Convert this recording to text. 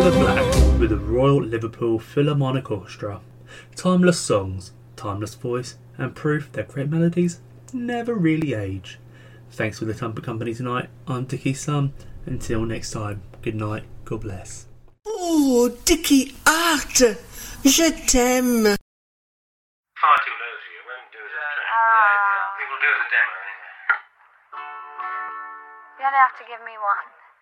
Oliver Black with the Royal Liverpool Philharmonic Orchestra. Timeless songs, timeless voice, and proof that great melodies never really age. Thanks for the time for company tonight. I'm Dickie's son. Until next time, good night, God bless. Oh, Dickie Art, je t'aime. Far too low for you, won't do it as a track. We will do it as a demo anyway. You only have to give me one.